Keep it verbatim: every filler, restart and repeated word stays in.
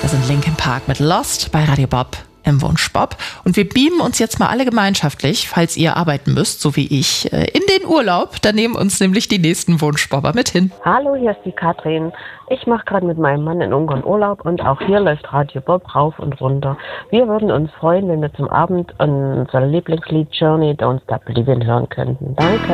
Das sind Linkin Park mit Lost bei Radio Bob im Wunschbob. Und wir beamen uns jetzt mal alle gemeinschaftlich, falls ihr arbeiten müsst, so wie ich, in den Urlaub. Da nehmen uns nämlich die nächsten Wunschbobber mit hin. Hallo, hier ist die Katrin. Ich mache gerade mit meinem Mann in Ungarn Urlaub und auch hier läuft Radio Bob rauf und runter. Wir würden uns freuen, wenn wir zum Abend unser Lieblingslied Journey Don't Stop Believin' hören könnten. Danke.